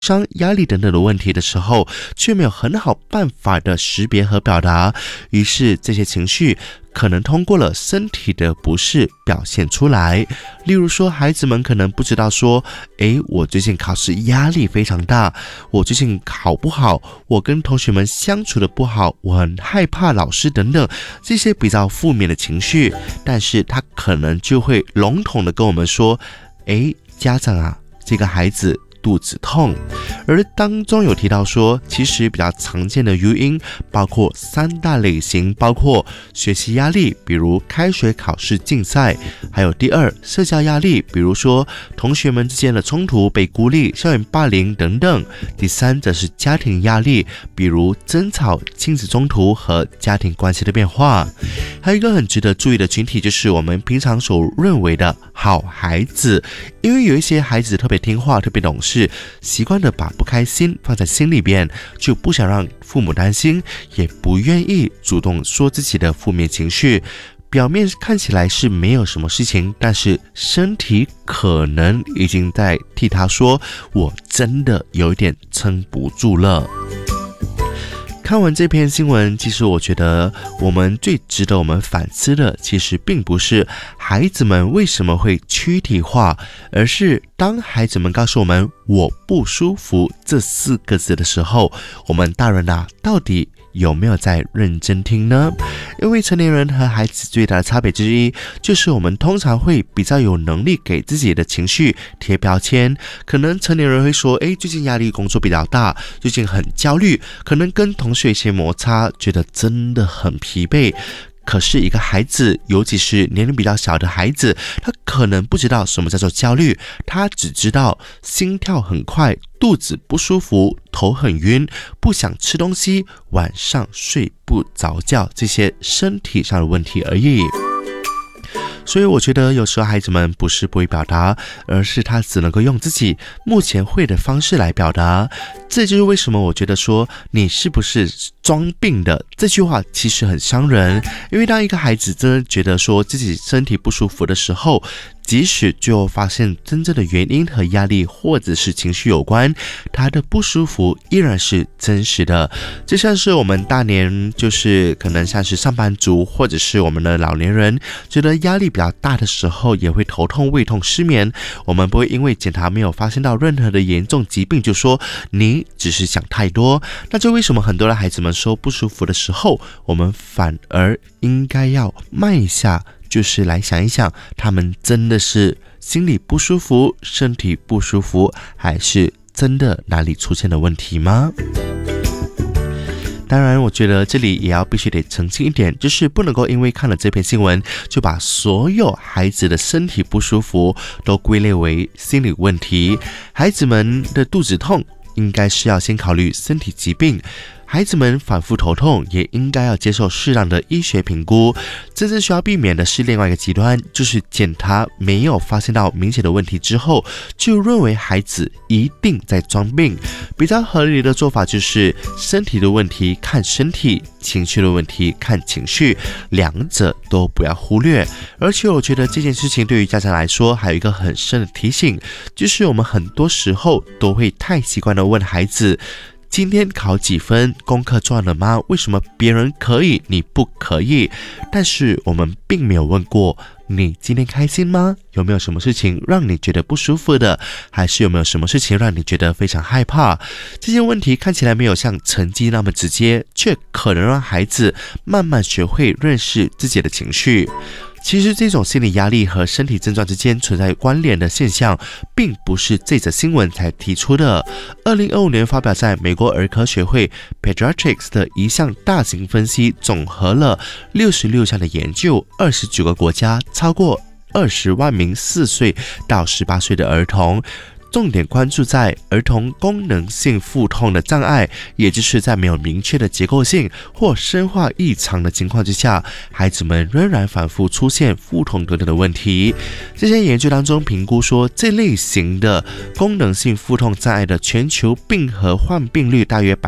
伤、压力等等的问题的时候，却没有很好办法的识别和表达，于是这些情绪可能通过了身体的不适表现出来。例如说，孩子们可能不知道说，我最近考试压力非常大，我最近考不好，我跟同学们相处的不好，我很害怕老师等等，这些比较负面的情绪，但是他可能就会笼统的跟我们说，家长啊，这个孩子肚子痛，而当中有提到说，其实比较常见的诱因包括3大类型，包括学习压力，比如开学考试竞赛，还有第二，社交压力，比如说同学们之间的冲突、被孤立、校园霸凌等等；第三则是家庭压力，比如争吵、亲子冲突和家庭关系的变化。还有一个很值得注意的群体，就是我们平常所认为的好孩子，因为有一些孩子特别听话、特别懂事，习惯的把不开心放在心里边，就不想让父母担心，也不愿意主动说自己的负面情绪。表面看起来是没有什么事情，但是身体可能已经在替他说，我真的有一点撑不住了。看完这篇新闻，其实我觉得我们最值得我们反思的，其实并不是孩子们为什么会躯体化，而是当孩子们告诉我们我不舒服这4个字的时候，我们大人到底有没有在认真听呢？因为成年人和孩子最大的差别之一，就是我们通常会比较有能力给自己的情绪贴标签。可能成年人会说，最近压力工作比较大，最近很焦虑，可能跟同学一些摩擦，觉得真的很疲惫。可是一个孩子，尤其是年龄比较小的孩子，他可能不知道什么叫做焦虑，他只知道心跳很快，肚子不舒服，头很晕，不想吃东西，晚上睡不着觉，这些身体上的问题而已。所以我觉得有时候孩子们不是不会表达，而是他只能够用自己目前会的方式来表达。这就是为什么我觉得说你是不是装病的这句话其实很伤人，因为当一个孩子真的觉得说自己身体不舒服的时候，即使最后发现真正的原因和压力或者是情绪有关，他的不舒服依然是真实的。就像是我们大年，就是可能像是上班族或者是我们的老年人，觉得压力比较大的时候也会头痛、胃痛、失眠，我们不会因为检查没有发现到任何的严重疾病就说你只是想太多。那就为什么很多的孩子们说不舒服的时候，我们反而应该要慢一下，就是来想一想，他们真的是心里不舒服、身体不舒服，还是真的哪里出现了问题吗？当然我觉得这里也要必须得澄清一点，就是不能够因为看了这篇新闻就把所有孩子的身体不舒服都归类为心理问题。孩子们的肚子痛应该是要先考虑身体疾病，孩子们反复头痛也应该要接受适当的医学评估。真正需要避免的是另外一个极端，就是检查没有发现到明显的问题之后，就认为孩子一定在装病。比较合理的做法就是身体的问题看身体，情绪的问题看情绪，两者都不要忽略。而且我觉得这件事情对于家长来说还有一个很深的提醒，就是我们很多时候都会太习惯的问孩子，今天考几分？功课做了吗？为什么别人可以你不可以？但是我们并没有问过你今天开心吗？有没有什么事情让你觉得不舒服的？还是有没有什么事情让你觉得非常害怕？这些问题看起来没有像成绩那么直接，却可能让孩子慢慢学会认识自己的情绪。其实这种心理压力和身体症状之间存在关联的现象，并不是这则新闻才提出的。2025年发表在美国儿科学会 Pediatrics 的一项大型分析，总和了66项的研究，29个国家，超过20万名4岁到18岁的儿童。重点关注在儿童功能性腹痛的障碍，也就是在没有明确的结构性或生化异常的情况之下，孩子们仍然反复出现腹痛等等的问题。这些研究当中评估说，这类型的功能性腹痛障碍的全球病和患病率大约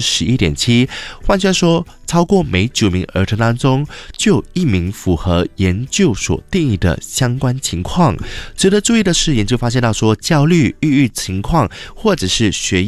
11.7%， 换句话说，超过每9名儿童当中就有1名符合研究所定义的相关情况。值得注意的是，研究发现到说，焦虑、抑郁情况或者是学业